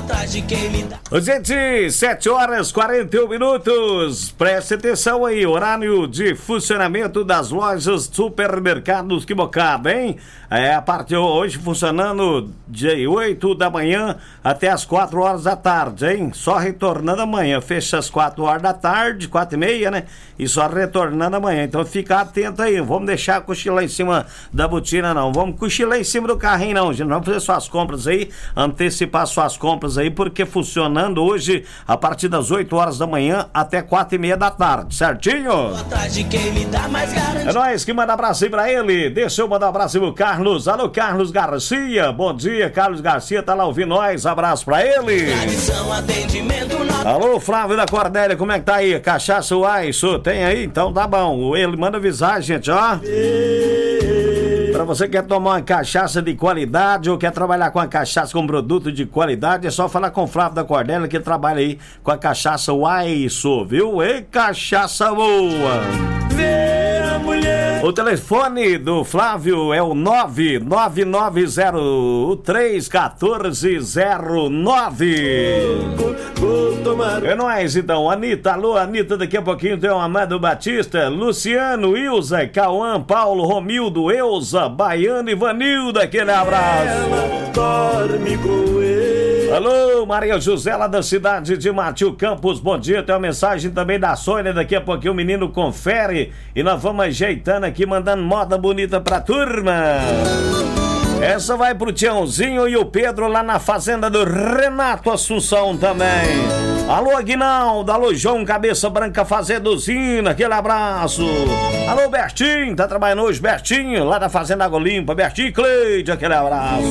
Gente, 7h41. Preste atenção aí, horário de funcionamento das lojas Supermercados Quimocado, hein? A partir de hoje funcionando de 8 da manhã até as 4 horas da tarde, hein? Só retornando amanhã, fecha às 4 horas da tarde, 4h30, né? E só retornando amanhã, então fica atento aí, não vamos deixar cochilar em cima da botina não, vamos cochilar em cima do carrinho não, gente, vamos fazer suas compras aí, antecipar suas compras aí, porque funcionando hoje a partir das 8 horas da manhã até 4h30 da tarde, certinho? É nóis que manda abraço aí pra ele, deixa eu mandar um abraço pro Carlos, alô Carlos Garcia, bom dia, Carlos Garcia tá lá ouvindo nós, abraço pra ele. Alô Flávio da Cordélia, como é que tá aí? Cachaça Uaiço, tem aí? Então tá bom, ele manda avisar, gente, ó. Pra você que quer tomar uma cachaça de qualidade ou quer trabalhar com a cachaça com produto de qualidade, é só falar com o Flávio da Cordélia que ele trabalha aí com a cachaça Uaiço, viu? E cachaça boa! O telefone do Flávio é o 999031409. É nóis, então. Anitta, alô, Anitta, daqui a pouquinho tem o Amado Batista, Luciano, Ilza, Cauã, Paulo, Romildo, Elza, Baiano e Vanilda, aquele abraço. Dorme com ele. Alô, Maria José, lá da cidade de Matiu Campos, bom dia, tem uma mensagem também da Sônia, daqui a pouquinho o menino confere e nós vamos ajeitando aqui, mandando moda bonita pra turma. Essa vai pro Tiãozinho e o Pedro lá na fazenda do Renato Assunção também. Alô, Aguinaldo, alô, João Cabeça Branca Fazenda Usina, aquele abraço. Alô, Bertinho, tá trabalhando hoje, Bertinho, lá da Fazenda Água Limpa, Bertinho e Cleide, aquele abraço.